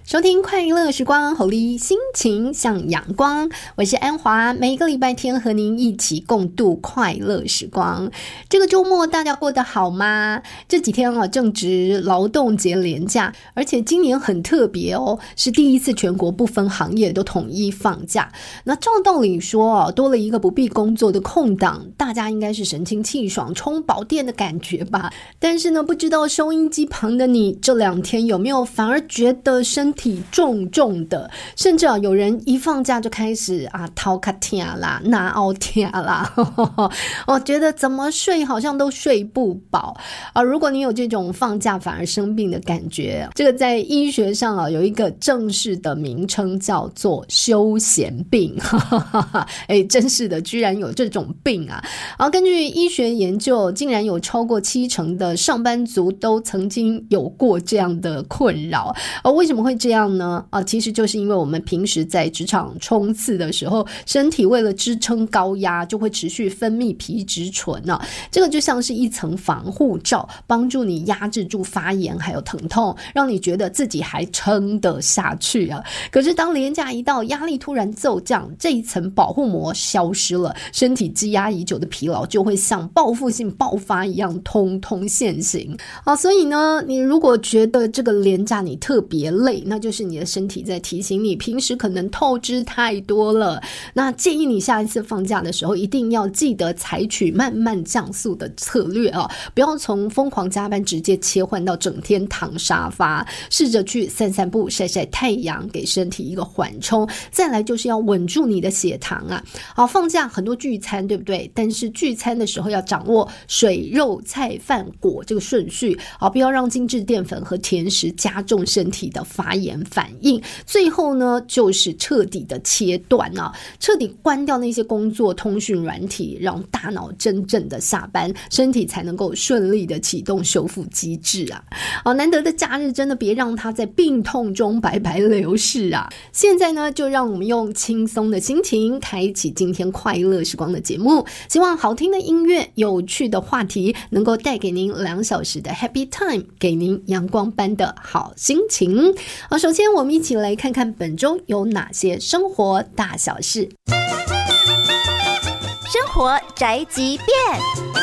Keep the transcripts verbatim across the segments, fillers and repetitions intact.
收听快乐时光，吼力心情像阳光，我是安华，每一个礼拜天和您一起共度快乐时光。这个周末大家过得好吗？这几天啊正值劳动节连假，而且今年很特别哦，是第一次全国不分行业都统一放假。那照道理说啊，多了一个不必工作的空档，大家应该是神清气爽充饱电的感觉吧。但是呢，不知道收音机旁的你这两天有没有反而觉得身体重重的，甚至啊有人一放假就开始啊头卡痛啦，哪凹痛啦，我觉得怎么睡好像都睡不饱啊。如果你有这种放假反而生病的感觉，这个在医学上啊有一个正式的名称叫做休闲病。哎，真是的，居然有这种病啊！然后根据医学研究，竟然有超过七成的上班族都曾经有过这样的困扰。而为什么会这样呢？啊，其实就是因为我们平时在职场冲刺的时候，身体为了支撑高压，就会持续分泌皮质醇啊。这个就像是一层防护罩，帮助你压制住发炎还有疼痛，让你觉得自己还撑得下去啊。可是当连假一到，压力突然骤降，这一层保护膜消失了，身体积压已久的疲劳就会像报复性爆发一样通通现形啊。所以呢，你如果觉得这个连假你特别累，那就是你的身体在提醒你平时可能透支太多了。那建议你下一次放假的时候一定要记得采取慢慢降速的策略啊，不要从疯狂加班直接切换到整天躺沙发，试着去散散步晒晒太阳，给身体一个缓冲。再来就是要稳住你的血糖啊。好，放假很多聚餐对不对？但是聚餐的时候要掌握水肉菜饭果这个顺序啊，不要让精致淀粉和甜食加重身体的发炎反应。最后呢，就是彻底的切断啊，彻底关掉那些工作通讯软体，让大脑真正的下班，身体才能够顺利的启动修复机制啊。好，难得的假日真的别让它在病痛中白白流逝啊。现在呢，就让我们用轻松的心情开启今天快乐时光的节目，希望好听的音乐、有趣的话题能够带给您两小时的 Happy Time， 给您阳光般的好心情。好，首先我们一起来看看本周有哪些生活大小事。 生活宅急便。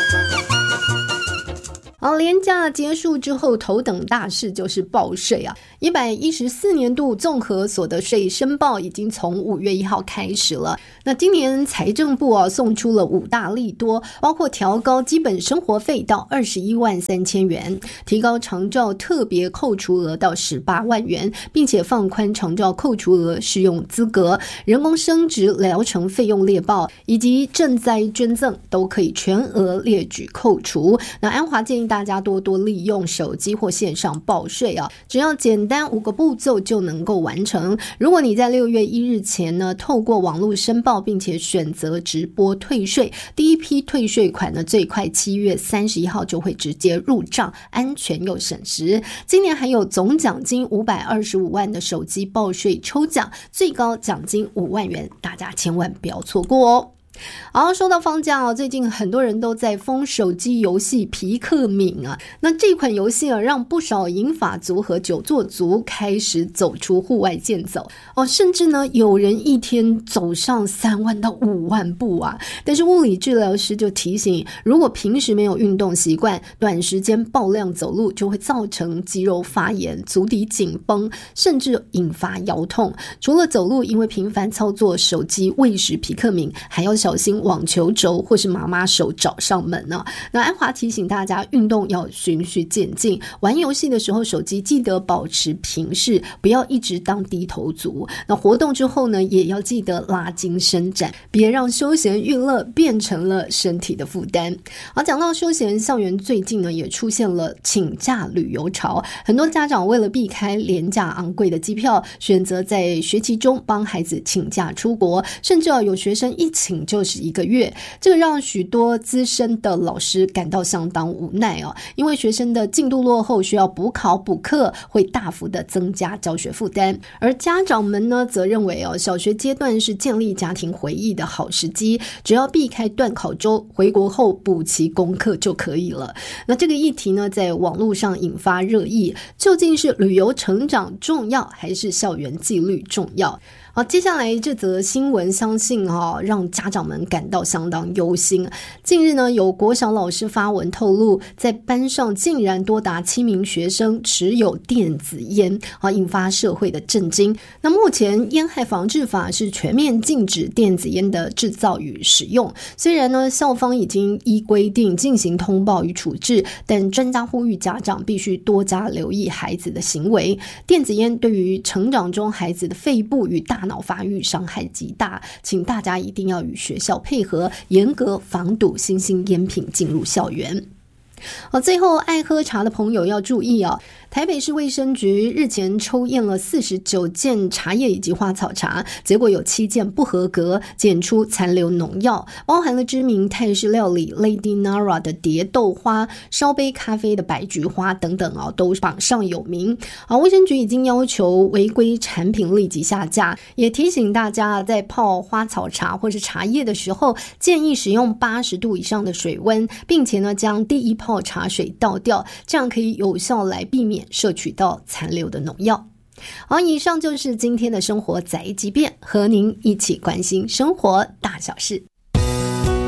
好，连假结束之后，头等大事就是报税啊。一百一十四年度综合所得税申报已经从五月一号开始了。那今年财政部啊送出了五大利多，包括调高基本生活费到二十一万三千元，提高长照特别扣除额到十八万元，并且放宽长照扣除额适用资格，人工生殖疗程费用列报以及赈灾捐赠都可以全额列举扣除。那安华建议大家多多利用手机或线上报税啊，只要简单五个步骤就能够完成。如果你在六月一日前呢，透过网络申报并且选择直播退税，第一批退税款呢，最快七月三十一号就会直接入账，安全又省时。今年还有总奖金五百二十五万的手机报税抽奖，最高奖金五万元，大家千万不要错过哦。好，说到放假哦，最近很多人都在疯手机游戏皮克敏啊。那这款游戏啊，让不少银发族和久坐族开始走出户外健走哦，甚至呢，有人一天走上三万到五万步啊。但是物理治疗师就提醒，如果平时没有运动习惯，短时间爆量走路就会造成肌肉发炎、足底紧绷，甚至引发腰痛。除了走路因为频繁操作手机喂食皮克敏，还要小心网球肘或是妈妈手找上门呢、啊。那安华提醒大家，运动要循序渐进，玩游戏的时候手机记得保持平视，不要一直当低头族。那活动之后呢，也要记得拉筋伸展，别让休闲娱乐变成了身体的负担。好，讲到休闲，校园最近呢也出现了请假旅游潮，很多家长为了避开廉价昂贵的机票，选择在学期中帮孩子请假出国，甚至有学生一请就是一个月，这个让许多资深的老师感到相当无奈哦，因为学生的进度落后，需要补考补课，会大幅的增加教学负担。而家长们呢，则认为哦，小学阶段是建立家庭回忆的好时机，只要避开段考周，回国后补齐功课就可以了。那这个议题呢，在网络上引发热议，究竟是旅游成长重要，还是校园纪律重要？好，接下来这则新闻相信哦，让家长们感到相当忧心。近日呢，有国小老师发文透露，在班上竟然多达七名学生持有电子烟，啊，引发社会的震惊。那目前烟害防治法是全面禁止电子烟的制造与使用，虽然呢校方已经依规定进行通报与处置，但专家呼吁家长必须多加留意孩子的行为。电子烟对于成长中孩子的肺部与大脑发育伤害极大，请大家一定要与学校配合，严格防堵新兴烟品进入校园。好，最后爱喝茶的朋友要注意哦，台北市卫生局日前抽验了四十九件茶叶以及花草茶，结果有七件不合格，检出残留农药，包含了知名泰式料理 Lady Nara 的蝶豆花、烧杯咖啡的白菊花等等哦，都榜上有名。好，卫生局已经要求违规产品立即下架，也提醒大家在泡花草茶或是茶叶的时候，建议使用八十度以上的水温，并且呢将第一泡茶水倒掉，这样可以有效来避免摄取到残留的农药。好，以上就是今天的生活宅急便，和您一起关心生活大小事。